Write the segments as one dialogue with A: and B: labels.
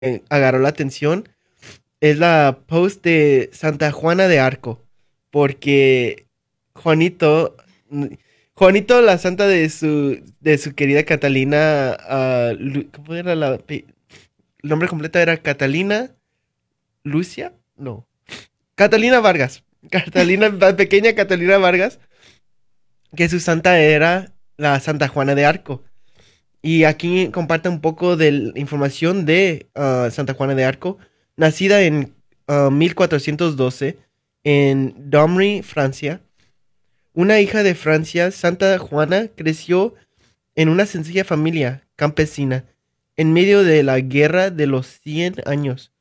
A: agarró la atención es la post de Santa Juana de Arco, porque Juanito, Juanito, la santa de su querida Catalina, ¿cómo era el nombre completo? Era Catalina Lucia, no, Catalina Vargas, pequeña Catalina Vargas, que su santa era la Santa Juana de Arco. Y aquí comparte un poco de la información de Santa Juana de Arco, nacida en 1412 en Domry, Francia. Una hija de Francia, Santa Juana creció en una sencilla familia campesina en medio de la guerra de los 100 años.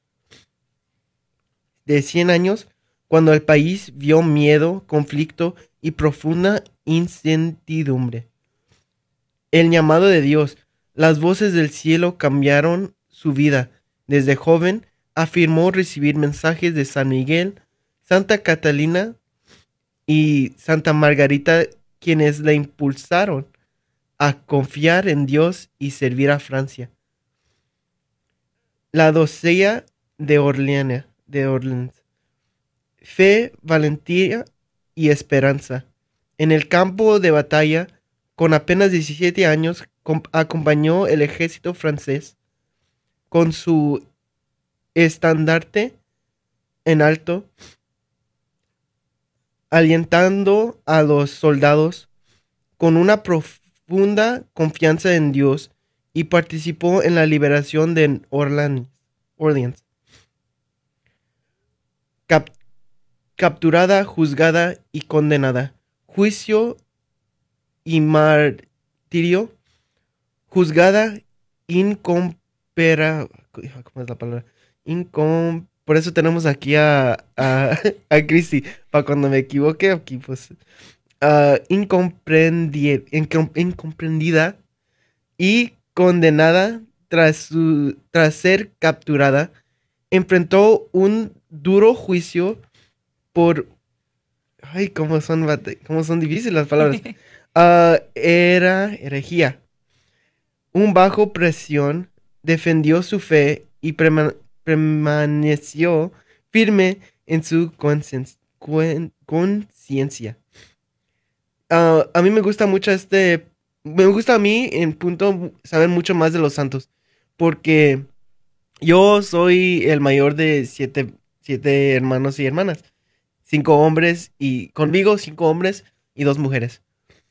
A: De 100 años, cuando el país vio miedo, conflicto y profunda incertidumbre. El llamado de Dios, las voces del cielo cambiaron su vida. Desde joven afirmó recibir mensajes de San Miguel, Santa Catalina y Santa Margarita, quienes la impulsaron a confiar en Dios y servir a Francia. La doncella de Orleans. Fe, valentía y esperanza. En el campo de batalla, con apenas 17 años, acompañó el ejército francés con su estandarte en alto, alientando a los soldados con una profunda confianza en Dios y participó en la liberación de Orleans. Cap- Capturada, juzgada y condenada. Juicio y martirio. Juzgada incompera... ¿Cómo es la palabra? Por eso tenemos aquí a Christy. Para cuando me equivoque, aquí pues... incomprendida y condenada tras ser capturada, enfrentó un duro juicio por... Ay, cómo son difíciles las palabras. Era herejía. Un bajo presión defendió su fe y permaneció firme en su conciencia. A mí me gusta mucho me gusta a mí en punto saber mucho más de los santos, porque yo soy el mayor de siete hermanos y hermanas, 5 hombres y conmigo 5 hombres y 2 mujeres.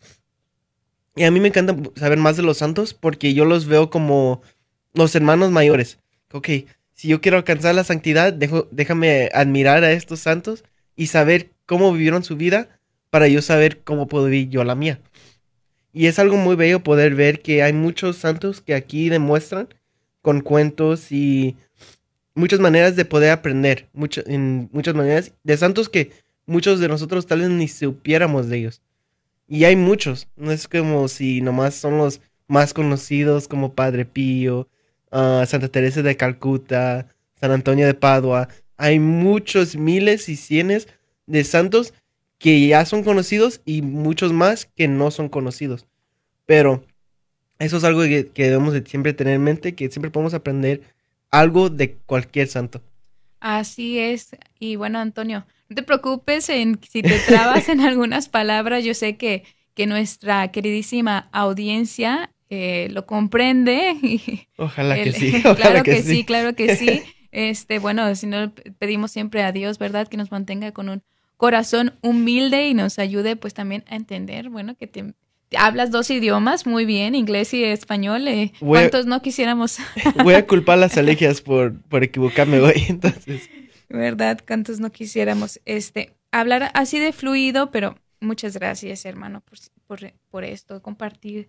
A: Y a mí me encanta saber más de los santos porque yo los veo como los hermanos mayores. Ok, si yo quiero alcanzar la santidad, déjame admirar a estos santos y saber cómo vivieron su vida para yo saber cómo puedo vivir yo la mía. Y es algo muy bello poder ver que hay muchos santos que aquí demuestran con cuentos y muchas maneras de poder aprender, en muchas maneras de santos que muchos de nosotros tal vez ni supiéramos de ellos. Y hay muchos, no es como si nomás son los más conocidos como Padre Pío, Santa Teresa de Calcuta, San Antonio de Padua. Hay muchos miles y cientos de santos que ya son conocidos y muchos más que no son conocidos. Pero eso es algo que debemos de siempre tener en mente, que siempre podemos aprender algo de cualquier santo.
B: Así es. Y bueno, Antonio, no te preocupes en si te trabas en algunas palabras. Yo sé que nuestra queridísima audiencia lo comprende. Y
A: Ojalá que sí, ojalá
B: claro
A: que
B: que
A: sí.
B: sí, claro que sí. Bueno, si no pedimos siempre a Dios, ¿verdad? Que nos mantenga con un corazón humilde y nos ayude pues también a entender, bueno, que te hablas 2 idiomas muy bien, inglés y español.
A: Voy a,
B: ¿Cuántos no quisiéramos?
A: voy a culpar las alergias por equivocarme hoy, entonces.
B: ¿Verdad? ¿Cuántos no quisiéramos hablar así de fluido? Pero muchas gracias, hermano, por esto, compartir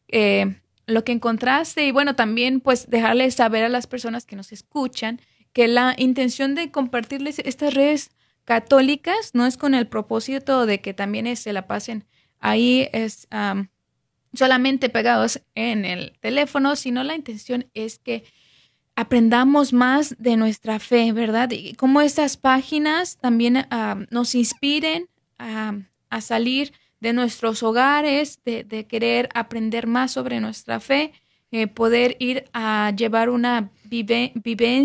B: lo que encontraste y bueno, también pues dejarles saber a las personas que nos escuchan que la intención de compartirles estas redes católicas no es con el propósito de que también se la pasen ahí solamente pegados en el teléfono, sino la intención es que aprendamos más de nuestra fe, ¿verdad? Y cómo estas páginas también nos inspiren a salir de nuestros hogares, de querer aprender más sobre nuestra fe, poder ir a llevar una vive,